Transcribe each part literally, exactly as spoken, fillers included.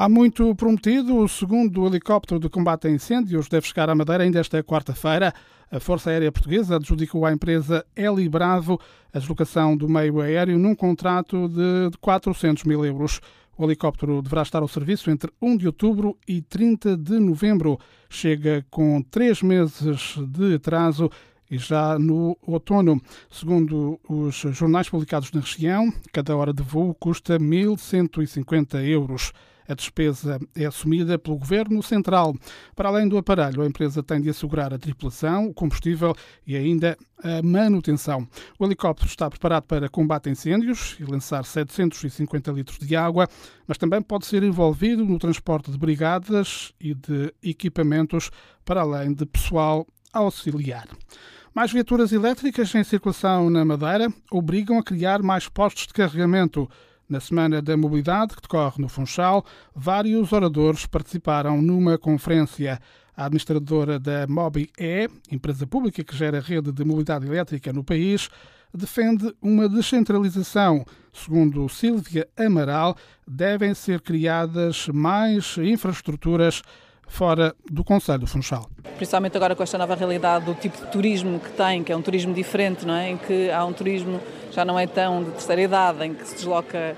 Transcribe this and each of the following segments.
Há muito prometido, o segundo helicóptero de combate a incêndios deve chegar à Madeira ainda esta quarta-feira. A Força Aérea Portuguesa adjudicou à empresa Heli Bravo a deslocação do meio aéreo num contrato de quatrocentos mil euros. O helicóptero deverá estar ao serviço entre primeiro de outubro e trinta de novembro. Chega com três meses de atraso e já no outono. Segundo os jornais publicados na região, cada hora de voo custa mil cento e cinquenta euros. A despesa é assumida pelo Governo Central. Para além do aparelho, a empresa tem de assegurar a tripulação, o combustível e ainda a manutenção. O helicóptero está preparado para combate a incêndios e lançar setecentos e cinquenta litros de água, mas também pode ser envolvido no transporte de brigadas e de equipamentos, para além de pessoal auxiliar. Mais viaturas elétricas em circulação na Madeira obrigam a criar mais postos de carregamento. Na Semana da Mobilidade, que decorre no Funchal, vários oradores participaram numa conferência. A administradora da MobiE, empresa pública que gera a rede de mobilidade elétrica no país, defende uma descentralização. Segundo Sílvia Amaral, devem ser criadas mais infraestruturas fora do concelho do Funchal. Principalmente agora com esta nova realidade do tipo de turismo que tem, que é um turismo diferente, não é? Em que há um turismo já não é tão de terceira idade, em que se desloca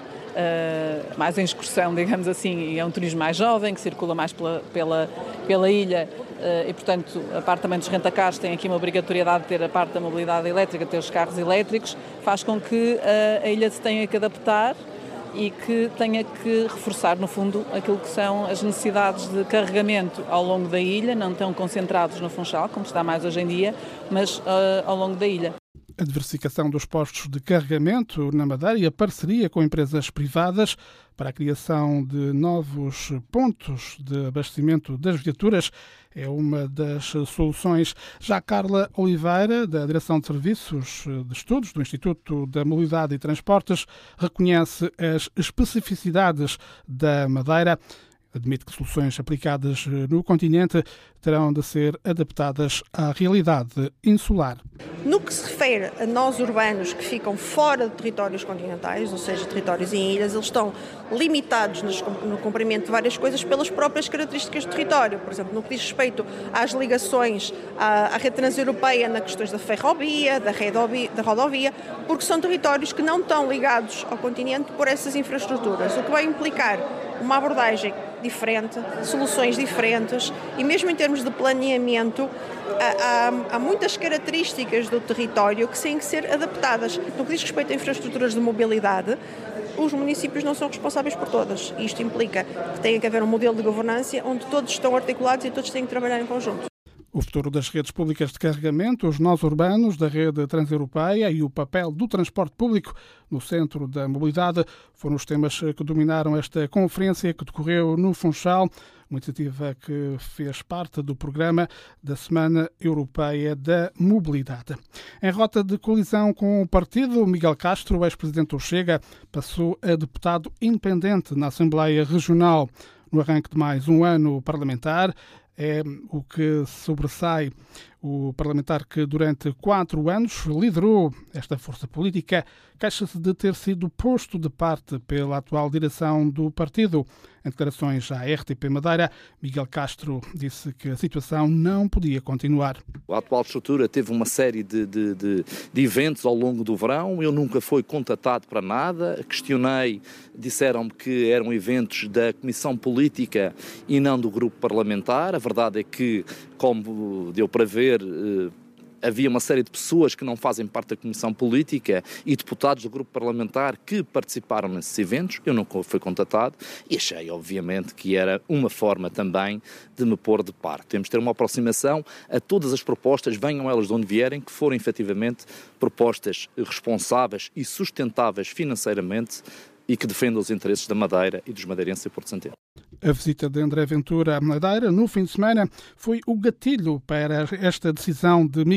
uh, mais em excursão, digamos assim, e é um turismo mais jovem, que circula mais pela, pela, pela ilha uh, e, portanto, a parte também dos rentacarros tem aqui uma obrigatoriedade de ter a parte da mobilidade elétrica, ter os carros elétricos, faz com que uh, a ilha se tenha que adaptar e que tenha que reforçar, no fundo, aquilo que são as necessidades de carregamento ao longo da ilha, não tão concentrados no Funchal, como está mais hoje em dia, mas uh, ao longo da ilha. A diversificação dos postos de carregamento na Madeira e a parceria com empresas privadas para a criação de novos pontos de abastecimento das viaturas é uma das soluções. Já Carla Oliveira, da Direção de Serviços de Estudos do Instituto da Mobilidade e Transportes, reconhece as especificidades da Madeira. Admite que soluções aplicadas no continente terão de ser adaptadas à realidade insular. No que se refere a nós urbanos que ficam fora de territórios continentais, ou seja, territórios em ilhas, eles estão limitados no cumprimento de várias coisas pelas próprias características do território. Por exemplo, no que diz respeito às ligações à, à rede transeuropeia nas questões da ferrovia, da, redovia, da rodovia, porque são territórios que não estão ligados ao continente por essas infraestruturas, o que vai implicar uma abordagem diferente, soluções diferentes e mesmo em termos de planeamento há, há, há muitas características do território que têm que ser adaptadas. No que diz respeito a infraestruturas de mobilidade, os municípios não são responsáveis por todas. Isto implica que tem que haver um modelo de governança onde todos estão articulados e todos têm que trabalhar em conjunto. O futuro das redes públicas de carregamento, os nós urbanos da rede transeuropeia e o papel do transporte público no centro da mobilidade foram os temas que dominaram esta conferência que decorreu no Funchal, uma iniciativa que fez parte do programa da Semana Europeia da Mobilidade. Em rota de colisão com o partido, Miguel Castro, ex-presidente do Chega, passou a deputado independente na Assembleia Regional. No arranque de mais um ano parlamentar, é o que sobressai o parlamentar que durante quatro anos liderou esta força política, queixa-se de ter sido posto de parte pela atual direção do partido. Em declarações à R T P Madeira, Miguel Castro disse que a situação não podia continuar. A atual estrutura teve uma série de, de, de, de eventos ao longo do verão, eu nunca fui contatado para nada, questionei, disseram-me que eram eventos da Comissão Política e não do grupo parlamentar. A verdade é que, como deu para ver, havia uma série de pessoas que não fazem parte da Comissão Política e deputados do grupo parlamentar que participaram nesses eventos. Eu nunca fui contatado e achei, obviamente, que era uma forma também de me pôr de parte. Temos de ter uma aproximação a todas as propostas, venham elas de onde vierem, que forem efetivamente propostas responsáveis e sustentáveis financeiramente e que defendam os interesses da Madeira e dos madeirenses e Porto Santo. A visita de André Ventura à Madeira no fim de semana foi o gatilho para esta decisão de Miguel